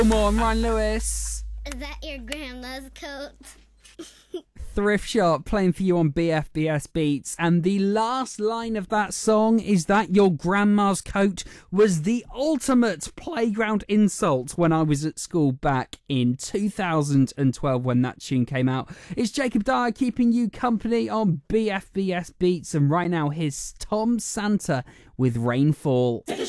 Come on, Ryan Lewis. Is that your grandma's coat? Thrift Shop playing for you on BFBS Beats. And the last line of that song is that your grandma's coat was the ultimate playground insult when I was at school back in 2012 when that tune came out. It's Jacob Dyer keeping you company on BFBS Beats. And right now, here's Tom Santa with Rainfall.